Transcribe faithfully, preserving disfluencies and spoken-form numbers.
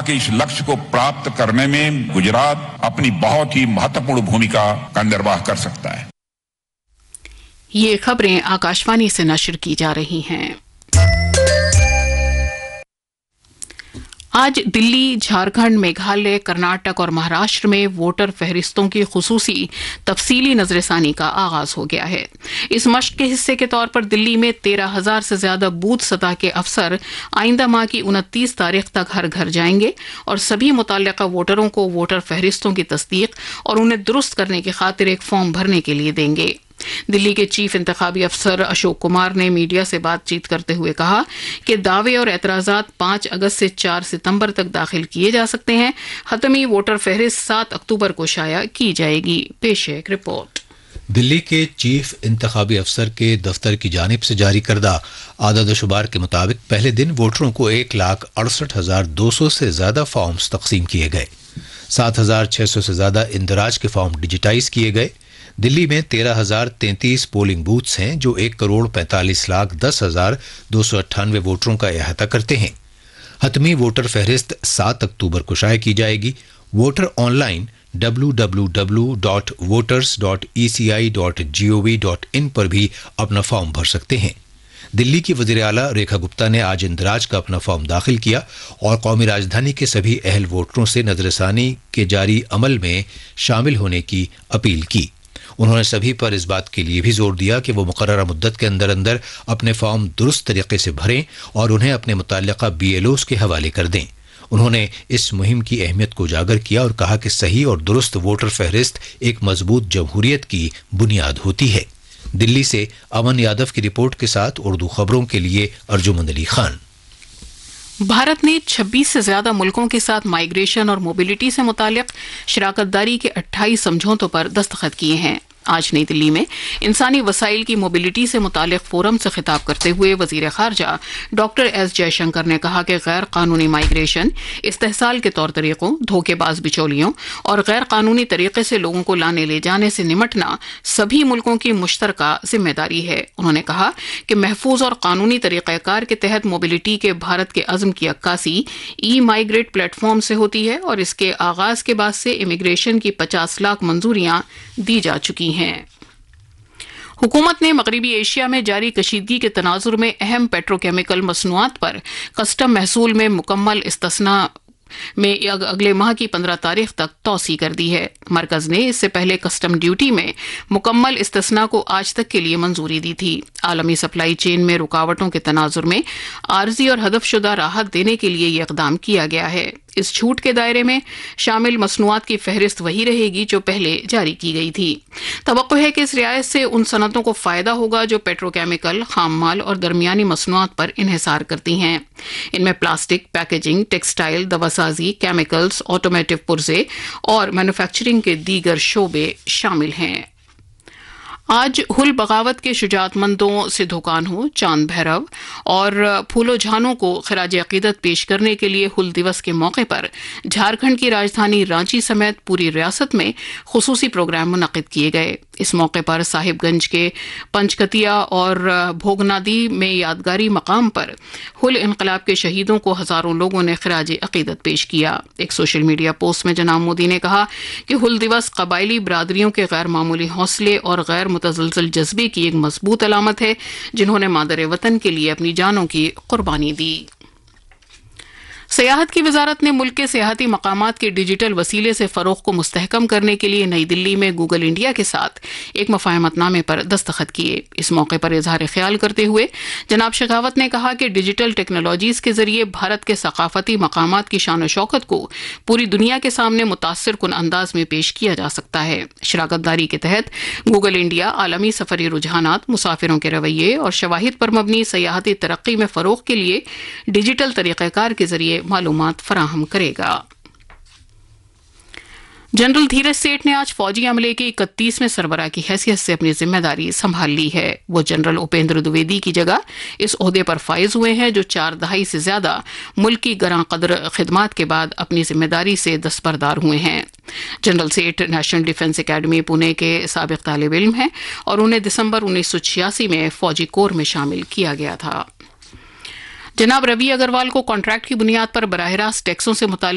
कि इस लक्ष्य को प्राप्त करने में गुजरात अपनी बहुत ही महत्वपूर्ण भूमिका का निर्वाह कर सकता है। ये खबरें आकाशवाणी से नशर की जा रही हैं। आज दिल्ली, झारखंड, मेघालय, कर्नाटक और महाराष्ट्र में वोटर फहरिस्तों की खुसूसी तफसीली नजरसानी का आगाज हो गया है। इस मश्क के हिस्से के तौर पर दिल्ली में तेरह हजार से ज्यादा बूथ सतह के अफसर आइंदा माह की उनतीस तारीख तक हर घर जाएंगे और सभी मुतल्लिका वोटरों को वोटर फहरिस्तों की तस्दीक और उन्हें दुरुस्त करने की खातिर एक फॉर्म भरने के लिए देंगे। दिल्ली के चीफ इंतखाबी अफसर अशोक कुमार ने मीडिया से बातचीत करते हुए कहा कि दावे और एतराजात पांच अगस्त से चार सितंबर तक दाखिल किए जा सकते हैं। हतमी वोटर फहरिस्त सात अक्टूबर को शाया की जाएगी। पेश है एक रिपोर्ट। दिल्ली के चीफ इंतखाबी अफसर के दफ्तर की जानिब से जारी करदा आदाद शुमार के मुताबिक पहले दिन वोटरों को एक लाख अड़सठ हजार दो सौ से ज्यादा फॉर्म्स तकसीम किए गए। सात हजार छह सौ से ज्यादा इंदराज के फॉर्म डिजिटाइज किए गए। दिल्ली में तेरह हजार तैंतीस पोलिंग बूथ्स हैं जो एक करोड़ पैंतालीस लाख दस हजार दो सौ अट्ठानवे वोटरों का अहाता करते हैं। हतमी वोटर फहरिस्त सात अक्टूबर को शाया की जाएगी। Voter online W W W dot voters dot E C I dot G O V dot in पर भी अपना फॉर्म भर सकते हैं। दिल्ली की वज़ीर आला रेखा गुप्ता ने आज इंदराज का अपना फॉर्म दाखिल किया और कौमी राजधानी के सभी अहल वोटरों से नजरसानी के जारी अमल में शामिल होने की अपील की। उन्होंने सभी पर इस बात के लिए भी जोर दिया कि वो मुकर्ररा मुद्दत के अंदर अंदर अपने फॉर्म दुरुस्त तरीके से भरें और उन्हें अपने मुतल्लिका बी एल ओज़ के हवाले कर दें। उन्होंने इस मुहिम की अहमियत को उजागर किया और कहा कि सही और दुरुस्त वोटर फहरिस्त एक मजबूत जमहूरियत की बुनियाद होती है। दिल्ली से अमन यादव की रिपोर्ट के साथ उर्दू खबरों के लिए अर्जुमंद अली खान। भारत ने छब्बीस से ज्यादा मुल्कों के साथ माइग्रेशन और मोबिलिटी से मुताल्लिक शराकतदारी के अट्ठाईस समझौतों पर दस्तखत किए हैं। आज नई दिल्ली में इंसानी वसाइल की मोबिलिटी से मुताल्लिक फोरम से खिताब करते हुए वजीर खारजा डॉक्टर एस जयशंकर ने कहा कि गैर कानूनी माइग्रेशन, इस्तेहसाल के तौर तरीकों, धोखेबाज बिचौलियों और गैर कानूनी तरीके से लोगों को लाने ले जाने से निमटना सभी मुल्कों की मुश्तरका जिम्मेदारी है। उन्होंने कहा कि महफूज और कानूनी तरीक़ाकार के तहत मोबिलिटी के भारत के अज़्म की अक्कासी ई माइग्रेट प्लेटफॉर्म से होती है और इसके आगाज के बाद से इमिग्रेशन की पचास लाख मंजूरियां दी जा चुकी हैं। हुकूमत ने मगरबी एशिया में जारी कशीदगी के तनाजुर में अहम पेट्रोकेमिकल मसनूआत पर कस्टम महसूल में मुकम्मल इस्तिस्ना में अगले माह की पंद्रह तारीख तक तौसी कर दी है। मरकज ने इससे पहले कस्टम ड्यूटी में मुकम्मल इस्तिस्ना को आज तक के लिए मंजूरी दी थी। आलमी सप्लाई चेन में रुकावटों के तनाजुर में आर्जी और हदफशुदा राहत देने के लिए यह इकदाम किया गया है। इस छूट के दायरे में शामिल मसनूआत की फहरिस्त वही रहेगी जो पहले जारी की गई थी। तवक्को है कि इस रियायत से उन सनतों को फायदा होगा जो पेट्रोकेमिकल, खाम माल और दरमियानी मसनूआत पर इन्हिसार करती हैं। इनमें plastic, packaging, textile, दवासाजी, chemicals, automotive पुर्जे और मैन्युफैक्चरिंग के दीगर शोबे शामिल हैं। आज हुल बगावत के शुजातमंदों सिद्धू कान्हू, चांद भैरव और फूलो झानों को खिराज अकीदत पेश करने के लिए हुल दिवस के मौके पर झारखंड की राजधानी रांची समेत पूरी रियासत में खुसूसी प्रोग्राम मुनक्किद किए गए। इस मौके पर साहिबगंज के पंचकतिया और भोगनादी में यादगारी मकाम पर हुल इनकलाब के शहीदों को हजारों लोगों ने खिराज अकीदत पेश किया। एक सोशल मीडिया पोस्ट में जनाब मोदी ने कहा कि हुल दिवस कबायली बरादरियों के गैर मामूली हौसले और गैर मुतसलसल जज्बे की एक मजबूत अलामत है जिन्होंने मादर वतन के लिए अपनी जानों की कुर्बानी दी। सियाहत की वजारत ने मुल्क के सियाहती मकामात के डिजिटल वसीले से फरोग को मुस्तहकम करने के लिए नई दिल्ली में गूगल इंडिया के साथ एक मुफाहमतनामे पर दस्तखत किए। इस मौके पर इजहार ख्याल करते हुए जनाब शेखावत ने कहा कि डिजिटल टेक्नोलॉजीज के जरिए भारत के सकाफती मकामात की शान शौकत को पूरी दुनिया के सामने मुतासिर कुन अंदाज में पेश किया जा सकता है। शराकतदारी के तहत गूगल इंडिया आलमी सफरी रुझानात, मुसाफिरों के रवैये और शवाहिद पर मबनी सियाहती तरक्की में फरोग के लिए डिजिटल तरीक़ाकार के जरिए मालूमात फराहम करेगा। जनरल धीरज सेठ ने आज फौजी अमले के इकतीसवें सरबराह की हैसियत से अपनी जिम्मेदारी संभाल ली है। वो जनरल उपेंद्र द्विवेदी की जगह इस ओहदे पर फाइज हुए हैं जो चार दहाई से ज्यादा मुल्क की गरां कदर खिदमात के बाद अपनी जिम्मेदारी से दस्तबरदार हुए हैं। जनरल सेठ नेशनल डिफेंस एकेडमी पुणे के साबिक तालिब इल्म हैं और उन्हें दिसंबर उन्नीस सौ छियासी में फौजी कोर में शामिल किया गया था। जनाब रवि अग्रवाल को कॉन्ट्रैक्ट की बुनियाद पर बराह रास्त टैक्सों से मुताल्लिक